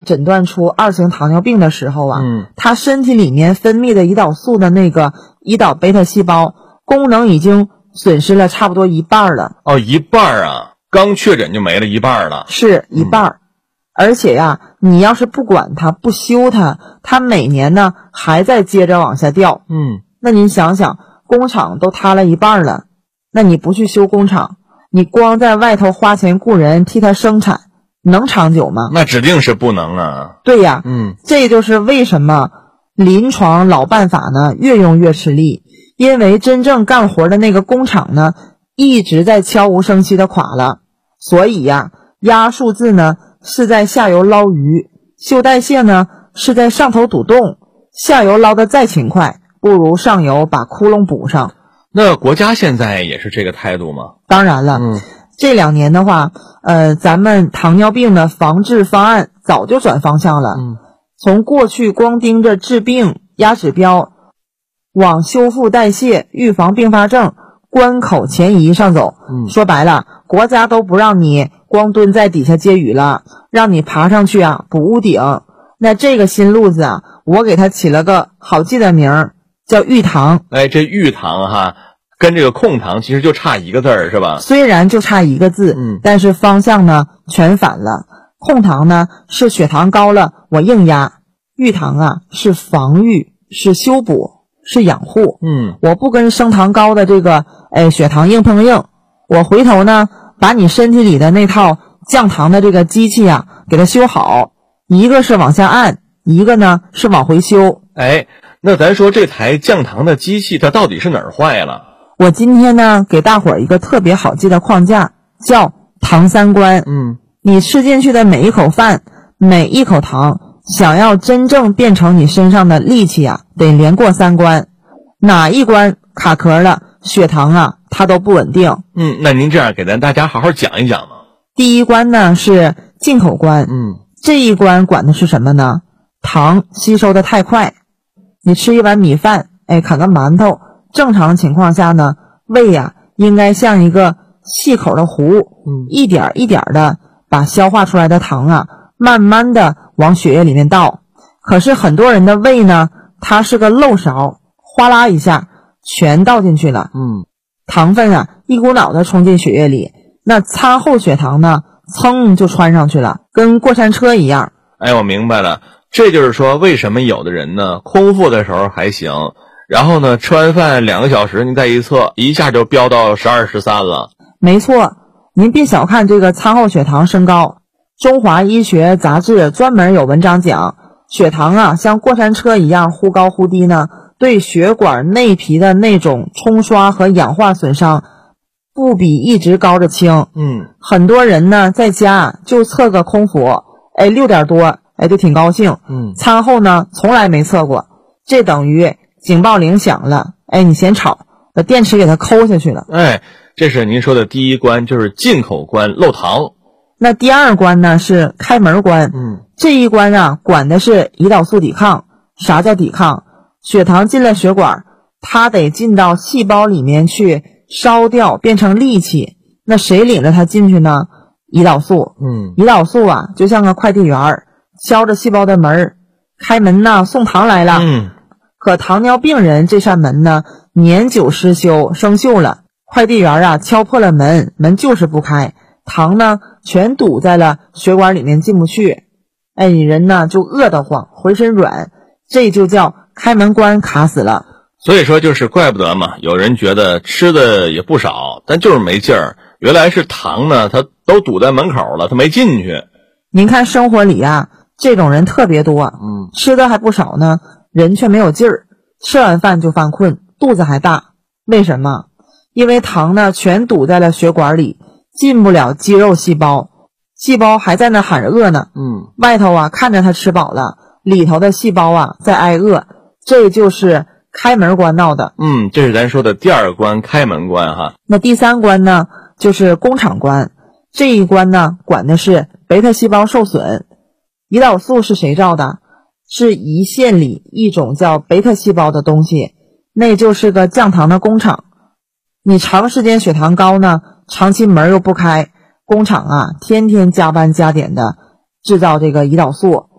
诊断出2型糖尿病的时候啊，他身体里面分泌的胰岛素的那个胰岛贝塔细胞功能已经损失了差不多一半了。 哦，一半啊，刚确诊就没了一半了。 是一半。而且呀，你要是不管它不修它，它每年呢还在接着往下掉。那您想想，工厂都塌了一半了，那你不去修工厂，你光在外头花钱雇人替它生产，能长久吗？ 那指定是不能啊。 对呀，这就是为什么临床老办法呢越用越吃力，因为真正干活的那个工厂呢一直在悄无声息的垮了。所以呀，压数字呢是在下游捞鱼，修代谢呢是在上头堵洞，下游捞得再勤快，不如上游把窟窿补上。 那国家现在也是这个态度吗？ 当然了，这2年的话，咱们糖尿病的防治方案早就转方向了，从过去光盯着治病压指标，往修复代谢、预防并发症、关口前移上走。说白了，国家都不让你光蹲在底下接雨了，让你爬上去啊补屋顶。那这个新路子啊，我给它起了个好记的名儿，叫预糖。 哎，这预糖哈，跟这个控糖其实就差一个字儿，是吧？ 虽然就差一个字，但是方向呢全反了。控糖呢是血糖高了我硬压，预糖啊是防御，是修补，是养护。我不跟升糖高的这个血糖硬碰硬，我回头呢把你身体里的那套降糖的这个机器啊给它修好，一个是往下按，一个呢是往回修。 哎，那咱说这台降糖的机器它到底是哪儿坏了？ 我今天呢给大伙儿一个特别好记的框架，叫糖三观。你吃进去的每一口饭，每一口糖，想要真正变成你身上的利器啊，得连过3关，哪一关卡壳了，血糖啊它都不稳定。 那您这样给咱大家好好讲一讲嘛。 第一关呢是进口关，这一关管的是什么呢？糖吸收的太快，你吃一碗米饭，啃个馒头，正常情况下呢，胃呀应该像一个细口的壶，一点一点的把消化出来的糖啊，慢慢的往血液里面倒。可是很多人的胃呢，它是个漏勺，哗啦一下全倒进去了。糖分啊一股脑的冲进血液里，那餐后血糖呢噌就窜上去了，跟过山车一样。 哎，我明白了，这就是说为什么有的人呢空腹的时候还行，然后呢吃完饭2个小时你再一测，一下就飙到12、13了。 没错，您别小看这个餐后血糖升高，中华医学杂志专门有文章讲，血糖啊像过山车一样忽高忽低呢，对血管内皮的那种冲刷和氧化损伤不比一直高着轻。很多人呢在家就测个空腹，6点多就挺高兴。餐后呢从来没测过，这等于警报铃响了，你嫌吵，把电池给它抠下去了。 这是您说的第一关，就是进口关漏糖。 那第2关呢是开门关。这一关啊管的是胰岛素抵抗。啥叫抵抗？血糖进了血管，它得进到细胞里面去烧掉，变成利器。那谁领着它进去呢？胰岛素。胰岛素啊就像个快递员，敲着细胞的门，开门呐，送糖来了。可糖尿病人这扇门呢年久失修生锈了，快递员啊敲破了门，门就是不开，糖呢全堵在了血管里面进不去。你人呢就饿得慌，浑身软，这就叫开门关卡死了。 所以说就是怪不得嘛，有人觉得吃的也不少，但就是没劲儿，原来是糖呢它都堵在门口了，它没进去。 您看生活里啊这种人特别多，吃的还不少呢，人却没有劲儿，吃完饭就犯困，肚子还大。为什么？因为糖呢全堵在了血管里，进不了肌肉细胞，细胞还在那喊着饿呢。外头啊看着它吃饱了，里头的细胞啊在挨饿，这就是开门关闹的。 这是咱说的第2关开门关哈。 那第3关呢就是工厂关。这一关呢管的是贝塔细胞受损。胰岛素是谁造的？是胰腺里一种叫贝塔细胞的东西，那就是个降糖的工厂。你长时间血糖高呢，长期门又不开，工厂啊天天加班加点的制造这个胰岛素，